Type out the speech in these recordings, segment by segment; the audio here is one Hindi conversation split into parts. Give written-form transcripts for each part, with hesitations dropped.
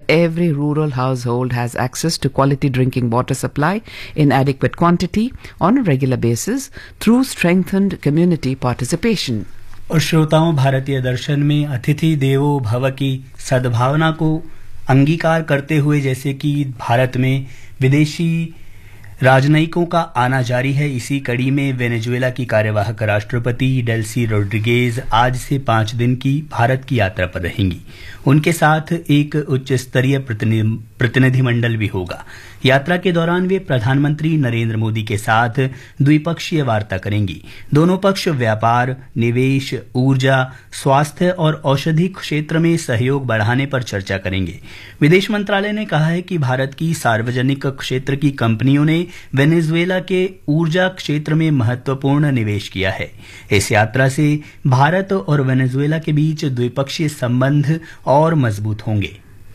every rural household has access to quality drinking water supply in adequate quantity on a regular basis through strengthened community participation. और श्रोताओं, भारतीय दर्शन में अतिथि देवो भव की सद्भावना को अंगीकार करते हुए जैसे कि भारत में विदेशी राजनयिकों का आना जारी है, इसी कड़ी में वेनेजुएला की कार्यवाहक राष्ट्रपति डेल्सी रोड्रिगेज आज से 5 दिन की भारत की यात्रा पर रहेंगी। उनके साथ एक उच्च स्तरीय प्रतिनिधिमंडल भी होगा। यात्रा के दौरान वे प्रधानमंत्री नरेंद्र मोदी के साथ द्विपक्षीय वार्ता करेंगी। दोनों पक्ष व्यापार, निवेश, ऊर्जा, स्वास्थ्य और औषधि क्षेत्र में सहयोग बढ़ाने पर चर्चा करेंगे। विदेश मंत्रालय ने कहा है कि भारत की सार्वजनिक क्षेत्र की कंपनियों ने वेनेजुएला के ऊर्जा क्षेत्र में महत्वपूर्ण निवेश किया है। इस यात्रा से भारत और वेनेजुएला के बीच द्विपक्षीय संबंध और मजबूत होंगे।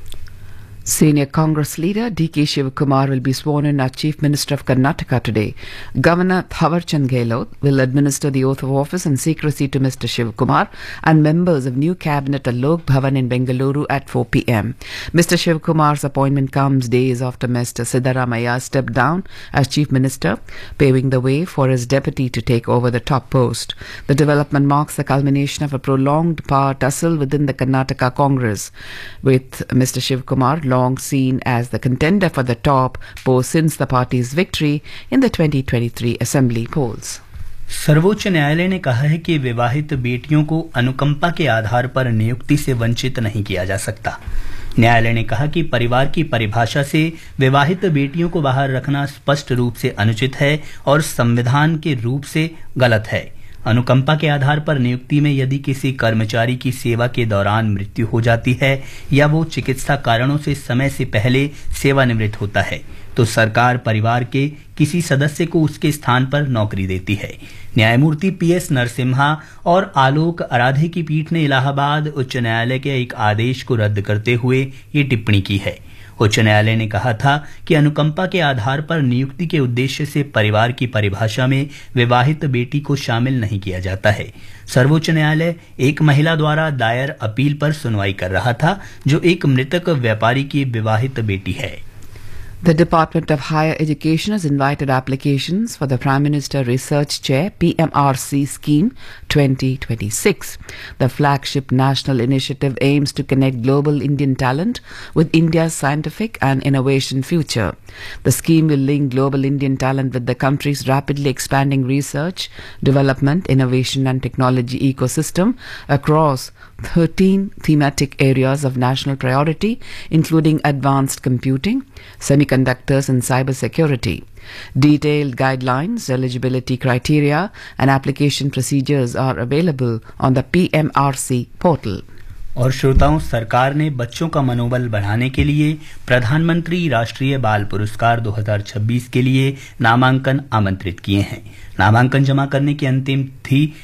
Senior Congress leader D.K. Shivakumar will be sworn in as Chief Minister of Karnataka today. Governor Thawarchand Gehlot will administer the oath of office in secrecy to Mr. Shivakumar and members of new cabinet at Lok Bhavan in Bengaluru at 4 p.m. Mr. Shivakumar's appointment comes days after Mr. Siddaramaiah stepped down as Chief Minister, paving the way for his deputy to take over the top post. The development marks the culmination of a prolonged power tussle within the Karnataka Congress, with Mr. Shivakumar long seen as the contender for the top post since the party's victory in the 2023 assembly polls. सर्वोच्च न्यायालय ने कहा है कि विवाहित बेटियों को अनुकंपा के आधार पर नियुक्ति से वंचित नहीं किया जा सकता। न्यायालय ने कहा कि परिवार की परिभाषा से विवाहित बेटियों को बाहर रखना स्पष्ट रूप से अनुचित है और संविधान के रूप से गलत है। अनुकंपा के आधार पर नियुक्ति में यदि किसी कर्मचारी की सेवा के दौरान मृत्यु हो जाती है या वो चिकित्सा कारणों से समय से पहले सेवानिवृत्त होता है, तो सरकार परिवार के किसी सदस्य को उसके स्थान पर नौकरी देती है। न्यायमूर्ति पीएस नरसिम्हा और आलोक आराधे की पीठ ने इलाहाबाद उच्च न्यायालय के एक आदेश को रद्द करते हुए ये टिप्पणी की है। उच्च न्यायालय ने कहा था कि अनुकंपा के आधार पर नियुक्ति के उद्देश्य से परिवार की परिभाषा में विवाहित बेटी को शामिल नहीं किया जाता है। सर्वोच्च न्यायालय एक महिला द्वारा दायर अपील पर सुनवाई कर रहा था, जो एक मृतक व्यापारी की विवाहित बेटी है। The Department of Higher Education has invited applications for the Prime Minister Research Chair PMRC Scheme 2026. The flagship national initiative aims to connect global Indian talent with India's scientific and innovation future. The scheme will link global Indian talent with the country's rapidly expanding research, development, innovation and technology ecosystem across 13 thematic areas of national priority, including advanced computing, semiconductors and cybersecurity. Detailed guidelines, eligibility criteria and application procedures are available on the PMRC portal. और श्रोताओं, सरकार ने बच्चों का मनोबल बढ़ाने के लिए प्रधानमंत्री राष्ट्रीय बाल पुरस्कार 2026 के लिए नामांकन आमंत्रित किए हैं। नामांकन जमा करने की अंतिम तिथि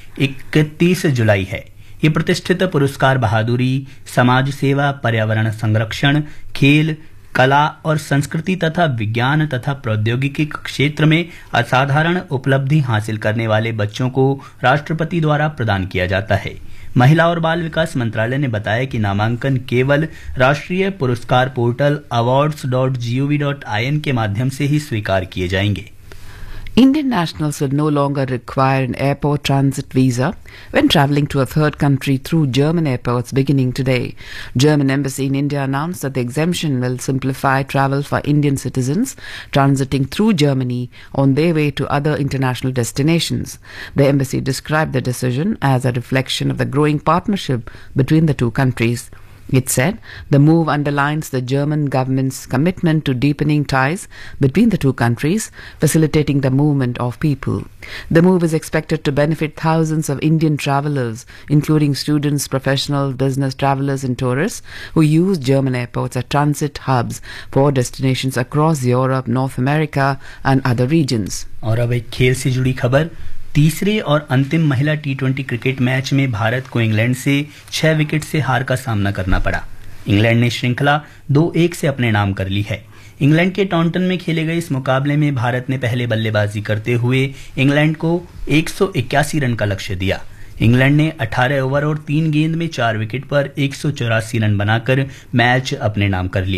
31 जुलाई है। ये प्रतिष्ठित पुरस्कार बहादुरी, समाज सेवा, पर्यावरण संरक्षण, खेल, कला और संस्कृति तथा विज्ञान तथा प्रौद्योगिकी क्षेत्र में असाधारण उपलब्धि हासिल करने वाले बच्चों को राष्ट्रपति द्वारा प्रदान किया जाता है। महिला और बाल विकास मंत्रालय ने बताया कि नामांकन केवल राष्ट्रीय पुरस्कार पोर्टल awards.gov.in के माध्यम से ही स्वीकार किए जाएंगे। Indian nationals will no longer require an airport transit visa when travelling to a third country through German airports beginning today. German Embassy in India announced that the exemption will simplify travel for Indian citizens transiting through Germany on their way to other international destinations. The embassy described the decision as a reflection of the growing partnership between the two countries. It said the move underlines the German government's commitment to deepening ties between the two countries, facilitating the movement of people. The move is expected to benefit thousands of Indian travellers, including students, professionals, business travellers and tourists who use German airports as transit hubs for destinations across Europe, North America and other regions. और अब एक खेल से जुड़ी खबर। तीसरे और अंतिम महिला टी20 क्रिकेट मैच में भारत को इंग्लैंड से 6 विकेट से हार का सामना करना पड़ा। इंग्लैंड ने श्रृंखला 2-1 से अपने नाम कर ली है। इंग्लैंड के टॉन्टन में खेले गए इस मुकाबले में भारत ने पहले बल्लेबाजी करते हुए इंग्लैंड को 181 रन का लक्ष्य दिया। इंग्लैंड ने 18 ओवर और 3 गेंद में 4 विकेट पर 184 रन बनाकर मैच अपने नाम कर लिया।